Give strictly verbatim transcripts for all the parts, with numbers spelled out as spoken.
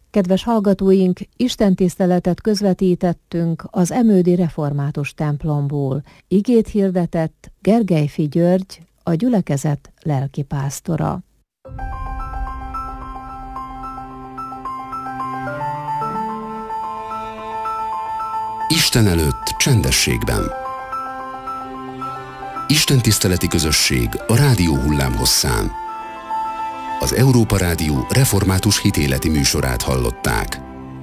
Kedves hallgatóink, istentiszteletet közvetítettünk az Emődi Református templomból. Igét hirdetett Gergelyfi György, a gyülekezet lelkipásztora. Isten előtt csendességben. Istentiszteleti közösség a rádió hullámhosszán. Az Európa Rádió református hitéleti műsorát hallották.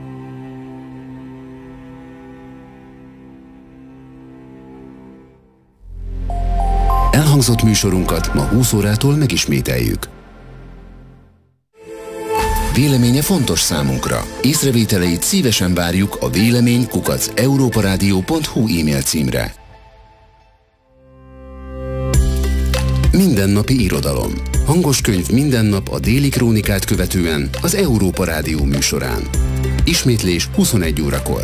Elhangzott műsorunkat ma húsz órától megismételjük. Véleménye fontos számunkra. Észrevételeit szívesen várjuk a vélemény kukac európaradio pont hu e-mail címre. Mindennapi irodalom. Hangos könyv minden nap a Déli Krónikát követően az Európa Rádió műsorán. Ismétlés huszonegy órakor.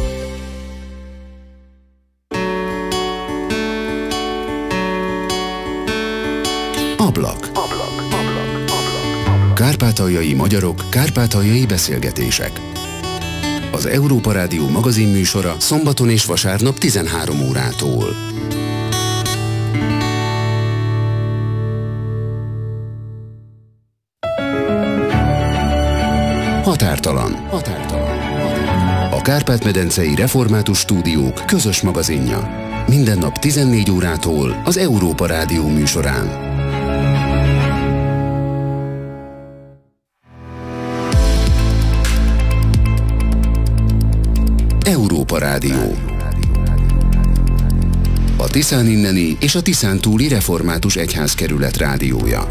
Ablak. Ablak. Ablak. Ablak. Kárpátaljai magyarok, kárpátaljai beszélgetések. Az Európa Rádió magazin műsora szombaton és vasárnap tizenhárom órától. Határtalan. Határtalan. A Kárpát-medencei Református Stúdiók közös magazinja. Minden nap tizennégy órától az Európa Rádió műsorán. Európa Rádió. A Tiszán inneni és a Tiszán túli református egyházkerület rádiója.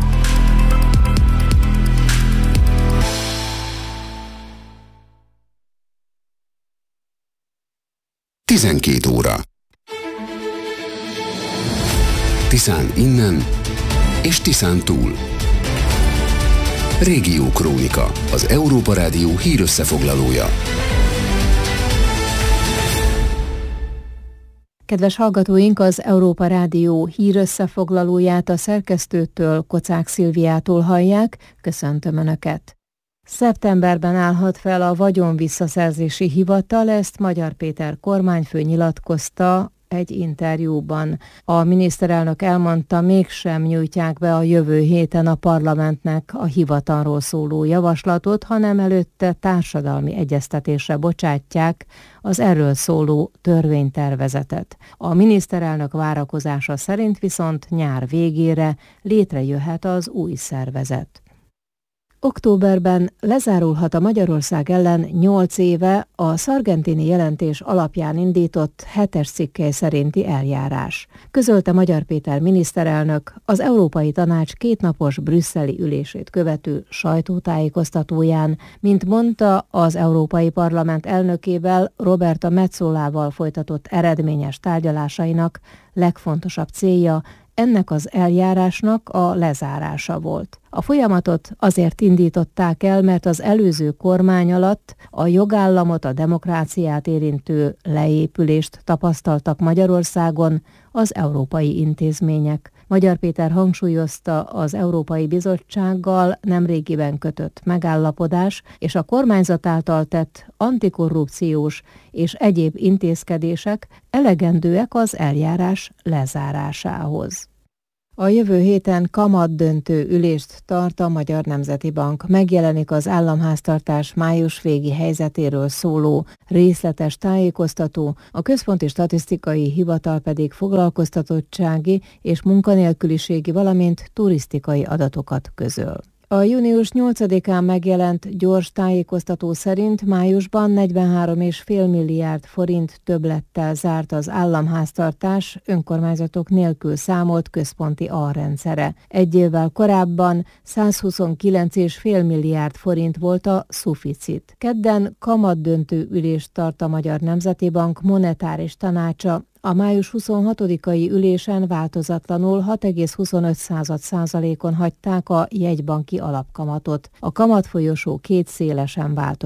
tizenkét óra. Tiszán innen és Tiszán túl. Régió Krónika, az Európa Rádió hírösszefoglalója. Kedves hallgatóink, az Európa Rádió hírösszefoglalóját a szerkesztőtől, Kocák Szilviától hallják. Köszöntöm Önöket! Szeptemberben állhat fel a vagyonvisszaszerzési hivatal, ezt Magyar Péter kormányfő nyilatkozta egy interjúban. A miniszterelnök elmondta, mégsem nyújtják be a jövő héten a parlamentnek a hivatalról szóló javaslatot, hanem előtte társadalmi egyeztetésre bocsátják az erről szóló törvénytervezetet. A miniszterelnök várakozása szerint viszont nyár végére létrejöhet az új szervezet. Októberben lezárulhat a Magyarország ellen nyolc éve a Sargentini jelentés alapján indított hetes cikkely szerinti eljárás. Közölte Magyar Péter miniszterelnök az Európai Tanács kétnapos brüsszeli ülését követő sajtótájékoztatóján, mint mondta, az Európai Parlament elnökével, Roberta Metzolával folytatott eredményes tárgyalásainak legfontosabb célja ennek az eljárásnak a lezárása volt. A folyamatot azért indították el, mert az előző kormány alatt a jogállamot, a demokráciát érintő leépülést tapasztaltak Magyarországon az európai intézmények. Magyar Péter hangsúlyozta, az Európai Bizottsággal nemrégiben kötött megállapodás és a kormányzat által tett antikorrupciós és egyéb intézkedések elegendőek az eljárás lezárásához. A jövő héten kamatdöntő ülést tart a Magyar Nemzeti Bank. Megjelenik az államháztartás május végi helyzetéről szóló részletes tájékoztató, a Központi Statisztikai Hivatal pedig foglalkoztatottsági és munkanélküliségi, valamint turisztikai adatokat közöl. A június nyolcadikán megjelent gyors tájékoztató szerint májusban negyvenhárom egész öt milliárd forint többlettel zárt az államháztartás önkormányzatok nélkül számolt központi alrendszere. Egy évvel korábban százhuszonkilenc egész öt milliárd forint volt a szuficit. Kedden kamatdöntő ülést tart a Magyar Nemzeti Bank monetáris tanácsa. A május huszonhatodikai ülésen változatlanul hat egész huszonöt százalékon hagyták a jegybanki alapkamatot. A kamatfolyosó két szélesen változott.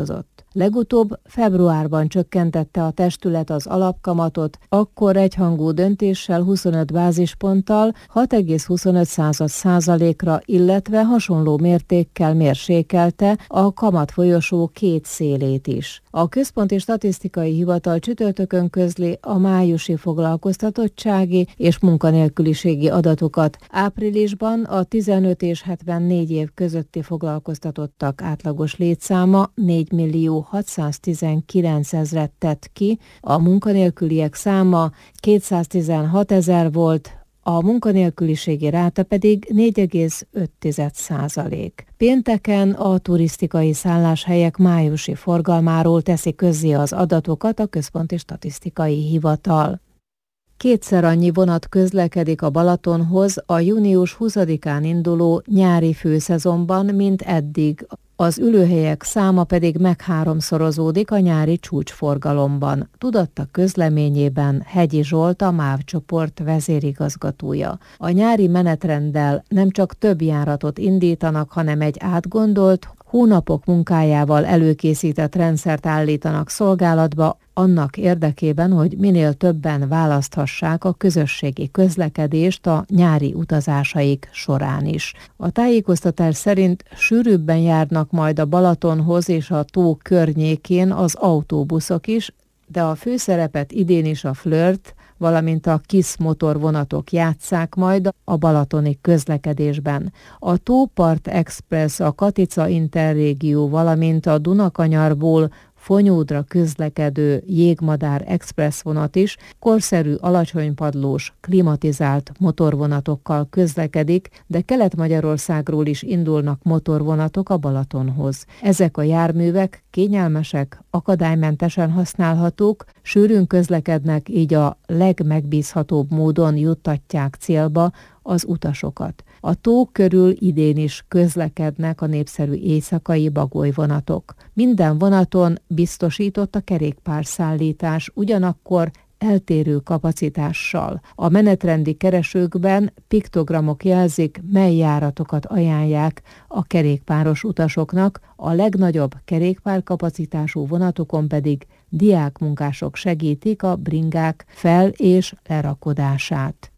Legutóbb februárban csökkentette a testület az alapkamatot, akkor egyhangú döntéssel huszonöt bázisponttal hat egész huszonöt százalékra, illetve hasonló mértékkel mérsékelte a kamatfolyosó két szélét is. A Központi Statisztikai Hivatal csütörtökön közli a májusi foglalkoztatottsági és munkanélküliségi adatokat. Áprilisban a tizenöt és hetvennégy év közötti foglalkoztatottak átlagos létszáma négy millió hatszáztizenkilencezret tett ki, a munkanélküliek száma kétszáztizenhat ezer volt, a munkanélküliségi ráta pedig négy egész öt százalék. Pénteken a turisztikai szálláshelyek májusi forgalmáról teszi közzé az adatokat a Központi Statisztikai Hivatal. Kétszer annyi vonat közlekedik a Balatonhoz a június huszadikán induló nyári főszezonban, mint eddig. Az ülőhelyek száma pedig megháromszorozódik a nyári csúcsforgalomban, tudatta közleményében Hegyi Zsolt, a MÁV csoport vezérigazgatója. A nyári menetrenddel nem csak több járatot indítanak, hanem egy átgondolt, hónapok munkájával előkészített rendszert állítanak szolgálatba, annak érdekében, hogy minél többen választhassák a közösségi közlekedést a nyári utazásaik során is. A tájékoztatás szerint sűrűbben járnak majd a Balatonhoz és a tó környékén az autóbuszok is, de a főszerepet idén is a Flirt, valamint a KISZ motorvonatok játsszák majd a balatoni közlekedésben. A Tópart Express, a Katica Interrégió, valamint a Dunakanyarból Fonyódra közlekedő Jégmadár Express vonat is korszerű, alacsonypadlós, klimatizált motorvonatokkal közlekedik, de Kelet-Magyarországról is indulnak motorvonatok a Balatonhoz. Ezek a járművek kényelmesek, akadálymentesen használhatók, sűrűn közlekednek, így a legmegbízhatóbb módon juttatják célba az utasokat. A tó körül idén is közlekednek a népszerű éjszakai bagolyvonatok. Minden vonaton biztosított a kerékpárszállítás, ugyanakkor eltérő kapacitással. A menetrendi keresőkben piktogramok jelzik, mely járatokat ajánlják a kerékpáros utasoknak, a legnagyobb kerékpárkapacitású vonatokon pedig diákmunkások segítik a bringák fel- és lerakodását.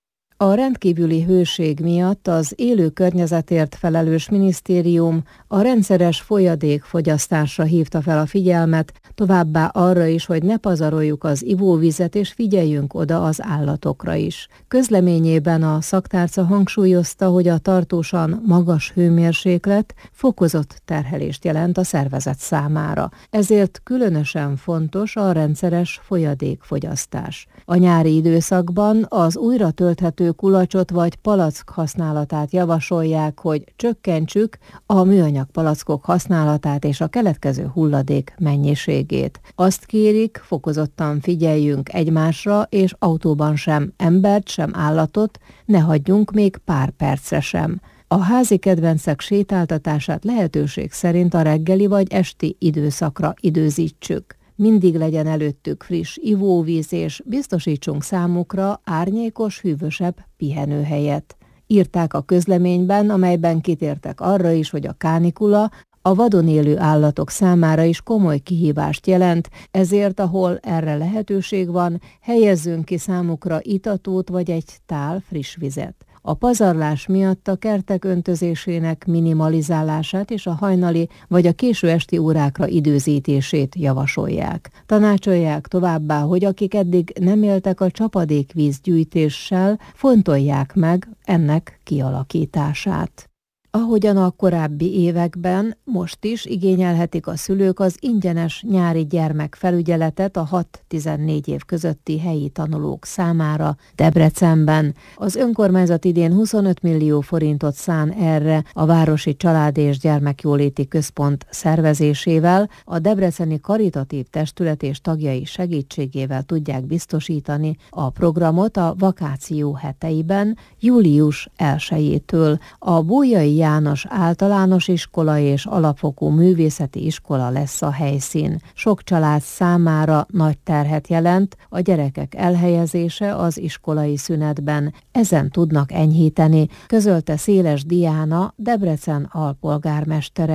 A rendkívüli hőség miatt az élő környezetért felelős minisztérium a rendszeres folyadékfogyasztásra hívta fel a figyelmet, továbbá arra is, hogy ne pazaroljuk az ivóvizet és figyeljünk oda az állatokra is. Közleményében a szaktárca hangsúlyozta, hogy a tartósan magas hőmérséklet fokozott terhelést jelent a szervezet számára, ezért különösen fontos a rendszeres folyadékfogyasztás. A nyári időszakban az újra tölthető kulacsot vagy palack használatát javasolják, hogy csökkentsük a műanyag palackok használatát és a keletkező hulladék mennyiségét. Azt kérik, fokozottan figyeljünk egymásra, és autóban sem embert, sem állatot ne hagyjunk még pár percre sem. A házi kedvencek sétáltatását lehetőség szerint a reggeli vagy esti időszakra időzítsük. Mindig legyen előttük friss ivóvíz, és biztosítsunk számukra árnyékos, hűvösebb pihenőhelyet. Írták a közleményben, amelyben kitértek arra is, hogy a kánikula a vadon élő állatok számára is komoly kihívást jelent, ezért ahol erre lehetőség van, helyezzünk ki számukra itatót vagy egy tál friss vizet. A pazarlás miatt a kertek öntözésének minimalizálását és a hajnali vagy a késő esti órákra időzítését javasolják. Tanácsolják továbbá, hogy akik eddig nem éltek a csapadékvízgyűjtéssel, fontolják meg ennek kialakítását. Ahogyan a korábbi években, most is igényelhetik a szülők az ingyenes nyári gyermekfelügyeletet a hat-tizennégy év közötti helyi tanulók számára Debrecenben. Az önkormányzat idén huszonöt millió forintot szán erre a Városi Család és Gyermekjóléti Központ szervezésével, a debreceni karitatív testület és tagjai segítségével tudják biztosítani a programot a vakáció heteiben, július elsejétől. A Bolyai János Általános Iskola és Alapfokú Művészeti Iskola lesz a helyszín. Sok család számára nagy terhet jelent a gyerekek elhelyezése az iskolai szünetben. Ezen tudnak enyhíteni, közölte Széles Diana, Debrecen alpolgármestere.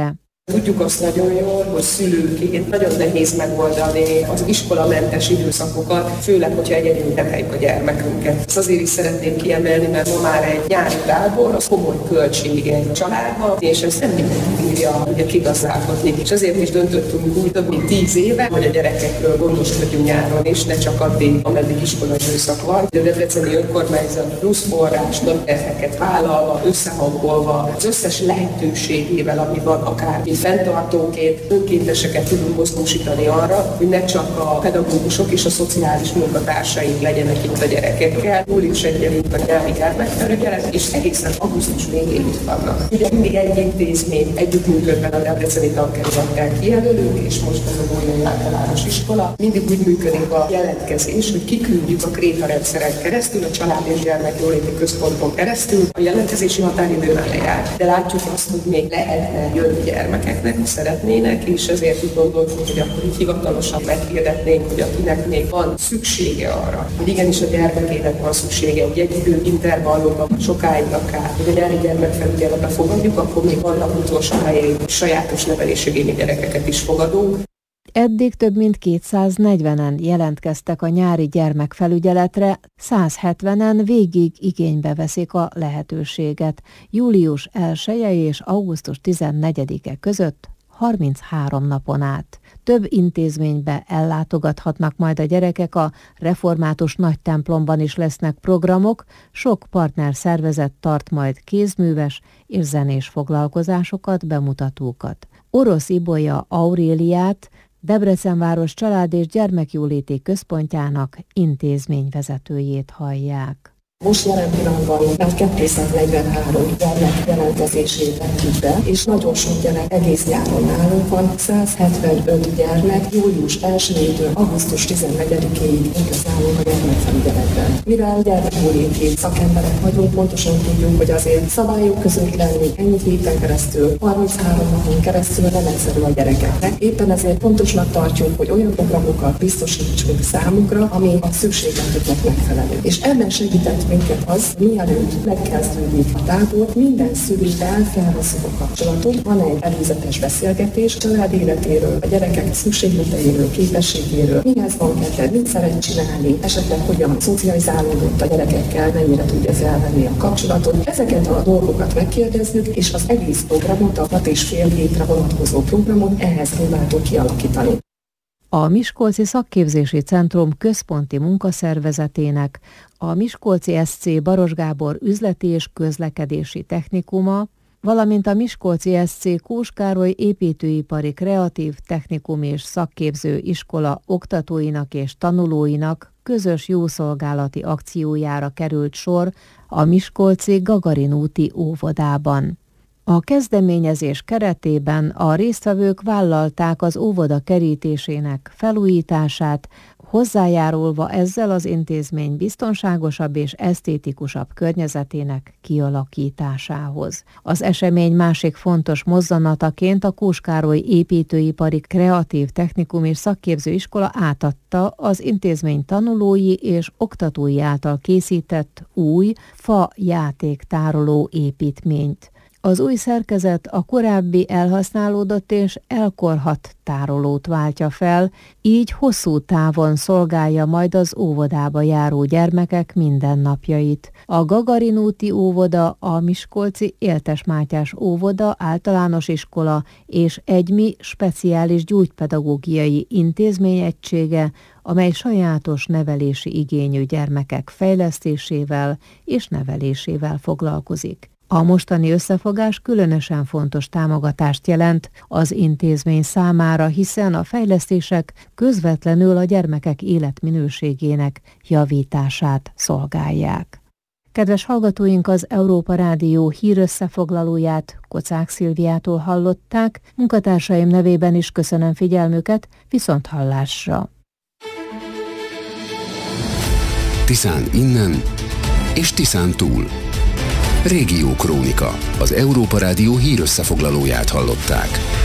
Tudjuk azt nagyon jól, hogy szülőként nagyon nehéz megoldani az iskolamentes időszakokat, főleg, hogyha egyedül neveljük a gyermekünket. Ezt azért is szeretném kiemelni, mert ma már egy nyári tábor, az komoly költsége egy családban, és ezt nem mindenki bírja ugye kigazdálkodni. És ezért is döntöttünk úgy több mint tíz éve, hogy a gyerekekről gondoskodjunk nyáron, és ne csak addig, ameddig iskolai időszak van. A debreceni önkormányzat plusz forrás, nagy terheket vállalva, összehangolva, az összes lehetőségével, ami van, akár fenntartóként, önkénteseket tudunk mozgósítani arra, hogy ne csak a pedagógusok és a szociális munkatársaink legyenek itt a gyerekekkel. Július elsejéig a nyári gyermekfelügyelet, és egészen augusztus végéig itt vannak. Ugye mindig egy intézmény együttműködve a debreceni tankerülettel kijelölünk, és most ez a Bolyai Általános Iskola. Mindig úgy működik a jelentkezés, hogy kiküldjük a Kréta rendszeren keresztül, a Család és Gyermekjóléti Központon keresztül. A jelentkezési határidő már lejár, de látjuk azt, hogy még lehetne jönni gyermekeknek, ha szeretnének, és ezért úgy gondoltuk, hogy akkor így hivatalosan meghirdetnénk, hogy akinek még van szüksége arra, hogy igenis a gyermekének van szüksége, hogy egy idő intervallumban sokáig akár, hogy a nyári gyermekfelügyeletbe fogadjuk, akkor még vannak utolsó helyén sajátos nevelésigényű gyerekeket is fogadunk. Eddig több mint kétszáznegyvenen jelentkeztek a nyári gyermekfelügyeletre, százhetvenen végig igénybe veszik a lehetőséget. Július elseje és augusztus tizennegyedike között harminchárom napon át. Több intézménybe ellátogathatnak majd a gyerekek, a református nagytemplomban is lesznek programok, sok partner szervezet tart majd kézműves és zenés foglalkozásokat, bemutatókat. Orosz Ibolya Auréliát, Debrecenváros Család és Gyermekjóléti Központjának intézményvezetőjét hallják. Most jelen pillanatban már kétszáznegyvenhárom gyermek jelentkezését vettük be, és nagyon sok gyerek egész nyáron nálunk van, százhetvenöt gyermek július elsejétől augusztus tizennegyedikéig igazálunk a gyermekfelügyeletben. Mivel gyermekjóléti szakemberek vagyunk, pontosan tudjuk, hogy azért szabályok között lenni ennyi héten keresztül, harminchárom napon keresztül nem egyszerű a gyerekeknek. Éppen ezért fontosnak tartjuk, hogy olyan programokat biztosítsunk számukra, ami a szükségletüknek megfelelő. És ebben segített minket az, mielőtt megkezdődik a tábor, minden szülővel felveszünk a kapcsolatot. Van egy előzetes beszélgetés család életéről, a gyerekek szükségleteiről, képességéről, mihez van kedved, mit szeret csinálni, esetleg hogyan szocializálódott a gyerekekkel, mennyire tudja felvenni a kapcsolatot. Ezeket a dolgokat megkérdezzük, és az egész programot, a hat és fél hétre vonatkozó programot ehhez próbáltuk kialakítani. A Miskolci Szakképzési Centrum központi munkaszervezetének, a Miskolci es cé Baros Gábor üzleti és közlekedési technikuma, valamint a Miskolci es cé Kós Károly építőipari kreatív technikum és szakképző iskola oktatóinak és tanulóinak közös jószolgálati akciójára került sor a Miskolci Gagarin úti óvodában. A kezdeményezés keretében a résztvevők vállalták az óvoda kerítésének felújítását, hozzájárulva ezzel az intézmény biztonságosabb és esztétikusabb környezetének kialakításához. Az esemény másik fontos mozzanataként a Kós Károly építőipari kreatív technikum és szakképző iskola átadta az intézmény tanulói és oktatói által készített új fa játéktároló építményt. Az új szerkezet a korábbi elhasználódott és elkorhadt tárolót váltja fel, így hosszú távon szolgálja majd az óvodába járó gyermekek mindennapjait. A Gagarin úti óvoda, a Miskolci Éltes Mátyás óvoda, általános iskola és egymi speciális gyógypedagógiai intézményegysége, amely sajátos nevelési igényű gyermekek fejlesztésével és nevelésével foglalkozik. A mostani összefogás különösen fontos támogatást jelent az intézmény számára, hiszen a fejlesztések közvetlenül a gyermekek életminőségének javítását szolgálják. Kedves hallgatóink, az Európa Rádió hírösszefoglalóját Kocák Szilviától hallották, munkatársaim nevében is köszönöm figyelmüket, viszonthallásra! Tiszán innen és Tiszán túl. Régió Krónika, az Európa Rádió hírösszefoglalóját hallották.